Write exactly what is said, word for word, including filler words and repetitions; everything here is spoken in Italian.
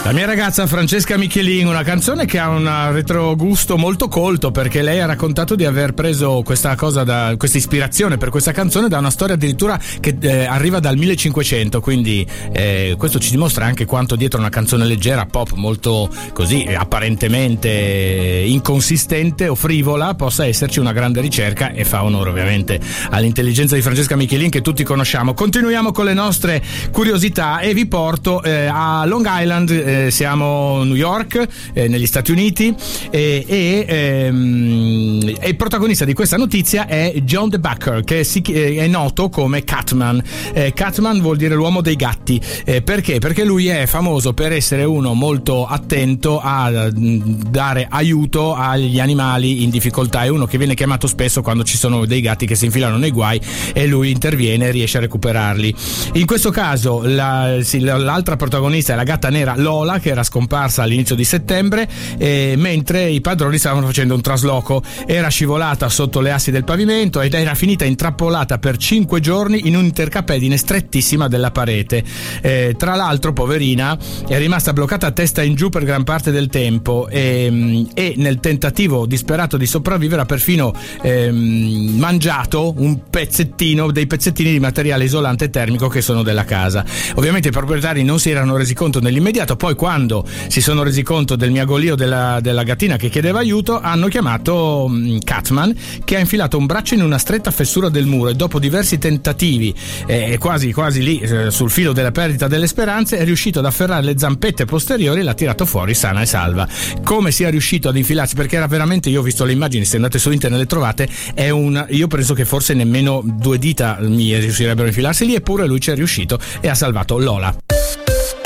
La mia ragazza Francesca Michelin, una canzone che ha un retrogusto molto colto, perché lei ha raccontato di aver preso questa cosa, da, questa ispirazione per questa canzone da una storia addirittura che eh, arriva dal millecinquecento, quindi eh, questo ci dimostra anche quanto dietro una canzone leggera, pop, molto così apparentemente inconsistente o frivola, possa esserci una grande ricerca, e fa onore ovviamente all'intelligenza di Francesca Michelin che tutti conosciamo. Continuiamo con le nostre curiosità e vi porto eh, a Long Island. eh, siamo a New York, eh, negli Stati Uniti, eh, e, ehm, e il protagonista di questa notizia è John DeBacker, che si, eh, è noto come Catman. eh, Catman vuol dire l'uomo dei gatti. eh, perché? Perché lui è famoso per essere uno molto attento a mh, dare aiuto agli animali in difficoltà, è uno che viene chiamato spesso quando ci sono dei gatti che si infilano nei guai e lui interviene e riesce a recuperarli. In questo caso la, sì, l'altra protagonista è la gatta nera Lola, che era scomparsa all'inizio di settembre, eh, mentre i padroni stavano facendo un trasloco. Era scivolata sotto le assi del pavimento ed era finita intrappolata per cinque giorni in un'intercapedine strettissima della parete. Eh, tra l'altro, poverina, è rimasta bloccata a testa in giù per gran parte del tempo, e, e nel tentativo disperato di sopravvivere ha perfino ehm, mangiato un pezzettino, dei pezzettini di materiale isolante termico che sono della casa. Ovviamente i proprietari non si erano resi conto nell'immediato, poi quando si sono resi conto del miagolio della, della gattina che chiedeva aiuto, hanno chiamato um, Catman, che ha infilato un braccio in una stretta fessura del muro e dopo diversi tentativi, eh, quasi quasi lì eh, sul filo della perdita delle speranze, è riuscito ad afferrare le zampette posteriori e l'ha tirato fuori sana e salva. Come sia riuscito ad infilarsi, perché era veramente, io ho visto le immagini, se andate su internet le trovate, è un, io penso che forse nemmeno due dita mie riuscirebbero a infilarsi lì, eppure lui ci è riuscito e ha salvato Lola.